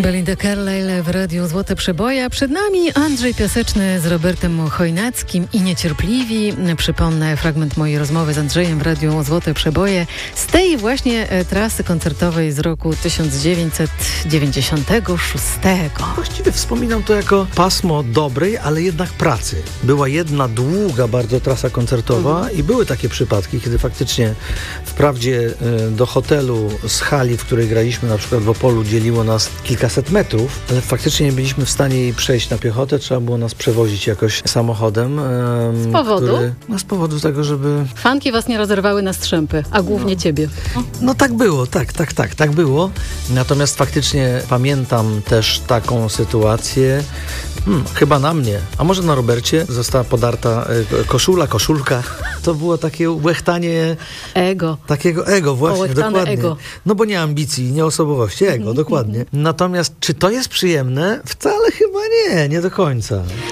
Belinda Carlisle w Radiu Złote Przeboje. Przed nami Andrzej Piaseczny z Robertem Chojnackim i Niecierpliwi. Przypomnę fragment mojej rozmowy z Andrzejem w Radiu Złote Przeboje z tej właśnie trasy koncertowej z roku 1996. Właściwie wspominam to jako pasmo dobrej, ale jednak pracy. Była jedna długa bardzo trasa koncertowa i były takie przypadki, kiedy faktycznie wprawdzie do hotelu z hali, w której graliśmy na przykład w Opolu, dzieliło nas kilkaset metrów, ale faktycznie nie byliśmy w stanie jej przejść na piechotę, trzeba było nas przewozić jakoś samochodem. Z powodu? Z powodu tego, żeby... Fanki was nie rozerwały na strzępy, a głównie ciebie. No tak było, tak było. Natomiast faktycznie pamiętam też taką sytuację, chyba na mnie, a może na Robercie, została podarta koszulka. To było takie łechtanie... Ego. Takiego ego, właśnie, dokładnie. Ego. No bo nie ambicji, nie osobowości, ego, dokładnie. Natomiast czy to jest przyjemne? Wcale chyba nie do końca.